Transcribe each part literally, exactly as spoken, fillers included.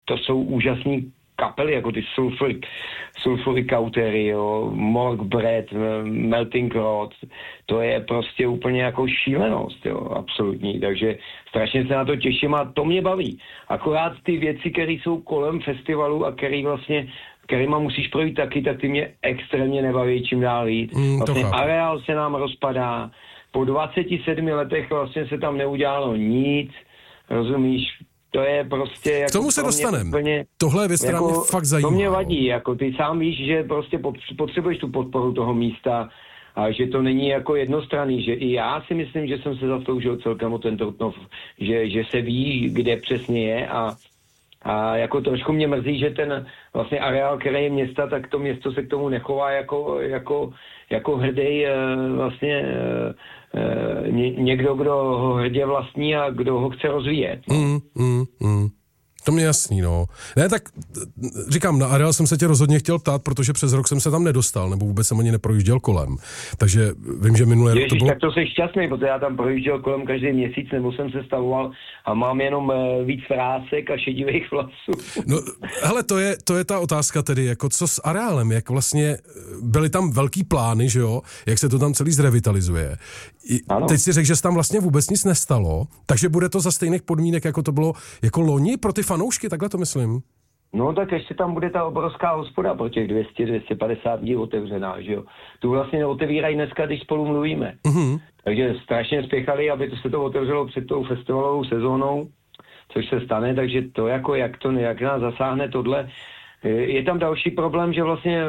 to jsou úžasný kapely, jako ty Sulfuric, Sulfuric Cautery, jo, Morgue Bread, Melting Rod, to je prostě úplně jako šílenost, jo, absolutní, takže strašně se na to těším a to mě baví. Akorát ty věci, které jsou kolem festivalu a které vlastně, kterýma musíš projít taky, tak ty mě extrémně nebaví, čím dál jít. Mm, vlastně areál se nám rozpadá, po dvaceti sedmi letech vlastně se tam neudělalo nic, rozumíš? To je prostě... Jako k tomu se dostaneme. Tohle je věc, která mě fakt zajímá. To mě vadí, jako ty sám víš, že prostě potřebuješ tu podporu toho místa a že to není jako jednostranný, že i já si myslím, že jsem se zasloužil celkem o ten Trutnov, že, že se ví, kde přesně je a, a jako trošku mě mrzí, že ten vlastně areál, který je města, tak to město se k tomu nechová jako, jako, jako hrdý vlastně ně, někdo, kdo ho hrdě vlastní a kdo ho chce rozvíjet. No. Mm, mm, mm. To mě jasný, no. Ne, tak říkám, na areál jsem se tě rozhodně chtěl ptát, protože přes rok jsem se tam nedostal, nebo vůbec jsem ani neprojížděl kolem. Takže vím, že minulé rok to bylo... tak to jsi šťastný, protože já tam projížděl kolem každý měsíc, nebo jsem se stavoval a mám jenom uh, víc frásek a šedivých vlasů. No, hele, to je, to je ta otázka tedy, jako co s areálem, jak vlastně byly tam velký plány, že jo, jak se to tam celý zrevitalizuje. I, teď si řekl, že se tam vlastně vůbec nic nestalo, takže bude to za stejných podmínek, jako to bylo jako loni pro ty fanoušky, takhle to myslím. No tak ještě tam bude ta obrovská hospoda pro těch dvě stě až dvě stě padesát dní otevřená, že jo. Tu vlastně otevírají dneska, když spolu mluvíme. Mm-hmm. Takže strašně spěchali, aby to se to otevřelo před tou festivalovou sezónou, což se stane, takže to jako, jak to, jak nás zasáhne tohle. Je tam další problém, že vlastně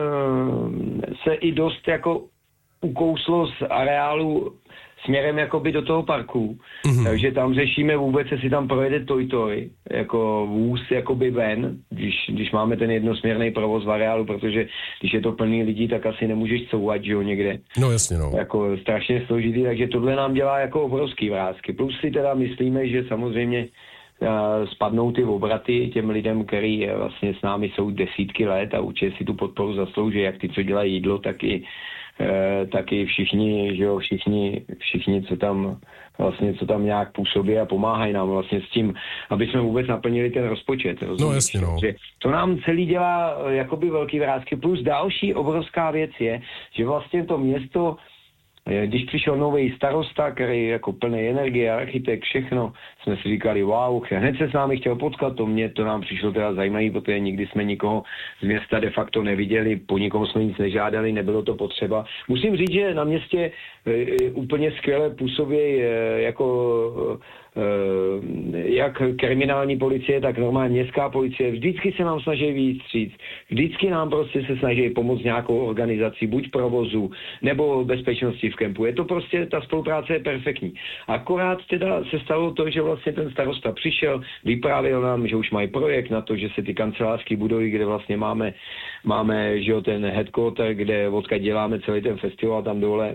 se i dost jako ukouslo z areálu směrem jakoby do toho parku, mm-hmm. takže tam řešíme vůbec, jestli tam projede toj-toj, jako vůz jakoby ven, když, když máme ten jednosměrný provoz v areálu, protože když je to plný lidí, tak asi nemůžeš couvat, že jo, někde. No jasně, no. Jako strašně složitý, takže tohle nám dělá jako obrovský vrásky. Plus si teda myslíme, že samozřejmě uh, spadnou ty obraty těm lidem, který vlastně s námi jsou desítky let a určitě si tu podporu zaslouží, jak ty, co dělají jídlo, tak i E, taky všichni, že jo, všichni, všichni, co tam vlastně, co tam nějak působí a pomáhají nám vlastně s tím, aby jsme vůbec naplnili ten rozpočet. Rozumíš? No jasně, no. Že to nám celý dělá jakoby velký vrásky. Plus další obrovská věc je, že vlastně to město, když přišel nový starosta, který jako plný energie, architekt, všechno, jsme si říkali, wow, hned se s námi chtěl potkat, to mě, to nám přišlo teda zajímavý, protože nikdy jsme nikoho z města de facto neviděli, po nikomu jsme nic nežádali, nebylo to potřeba. Musím říct, že na městě e, úplně skvěle působí e, jako e, jak kriminální policie, tak normální městská policie. Vždycky se nám snaží víc vstříc. Vždycky nám prostě se snaží pomoct nějakou organizací, buď provozu, nebo bezpečnosti v kempu. Je to prostě, ta spolupráce je perfektní. Akorát teda se stalo to, že vlastně ten starosta přišel, vyprávěl nám, že už mají projekt na to, že se ty kancelářské budovy, kde vlastně máme, máme že jo, ten headquarter, kde odkud děláme celý ten festival tam dole,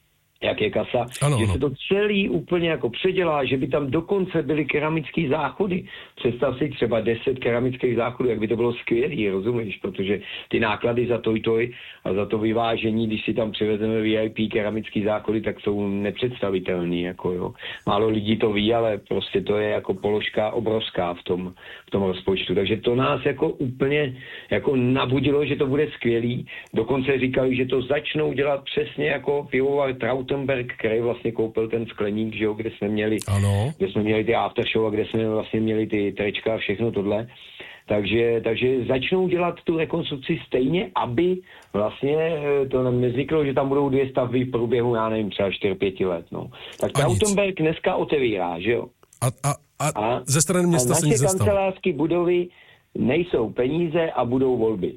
jak je kasa, ano, že ano. se to celý úplně jako předělá, že by tam dokonce byly keramické záchody. Představ si třeba deset keramických záchodů, jak by to bylo skvělý, rozumíš, protože ty náklady za toj-toj a za to vyvážení, když si tam přivezeme V I P keramické záchody, tak jsou nepředstavitelný, jako jo. Málo lidí to ví, ale prostě to je jako položka obrovská v tom, v tom rozpočtu. Takže to nás jako úplně jako nabudilo, že to bude skvělý. Dokonce říkali, že to začnou dělat přesně jako pivovar Trautenberg, který vlastně koupil ten skleník, že jo, kde jsme měli, ano. kde jsme měli ty aftershow a kde jsme vlastně měli ty trička a všechno tohle. Takže, takže začnou dělat tu rekonstrukci stejně, aby vlastně to nevzniklo, že tam budou dvě stavby v průběhu, já nevím, třeba čtyři pět let, no. Tak Trautenberg dneska otevírá, že jo. A, a, a, a ze strany města se nic nestalo. Naše kancelářské budovy nejsou peníze a budou volby.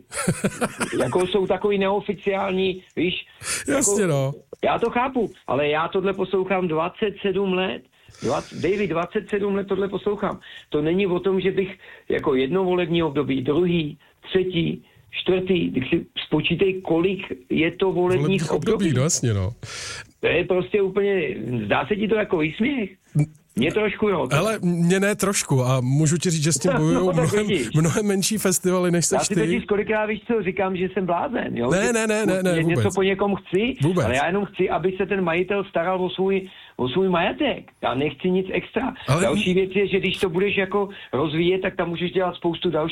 Jako jsou takový neoficiální, víš. Jasně, jako, no. Já to chápu, ale já tohle poslouchám dvacet sedm let. David, dvacet sedm let tohle poslouchám. To není o tom, že bych jako jedno volební období, druhý, třetí, čtvrtý, když si spočítej, kolik je to volebních období. období. No, jasně, no. To je prostě úplně, zdá se ti to jako výsměch? Mě trošku, jo. Ale mě ne trošku a můžu ti říct, že s tím bojují no, mnohem, mnohem menší festivaly, než seš ty. Já si totiž kolikrát, víš co, říkám, že jsem blázen, jo. Ne, ne, ne, ne, ne, vůbec. Něco po někom chci, vůbec. Ale já jenom chci, aby se ten majitel staral o svůj, o svůj majetek. Já nechci nic extra. Ale... Další věc je, že když to budeš jako rozvíjet, tak tam můžeš dělat spoustu dalších